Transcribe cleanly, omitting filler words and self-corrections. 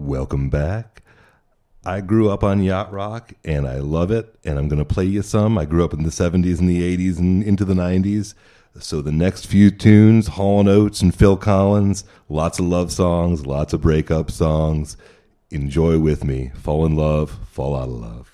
Welcome back. I grew up on yacht rock, and I love it, and I'm going to play you some. I grew up in the 70s and the 80s and into the 90s. So the next few tunes, Hall & Oates and Phil Collins, lots of love songs, lots of breakup songs. Enjoy with me. Fall in love, fall out of love.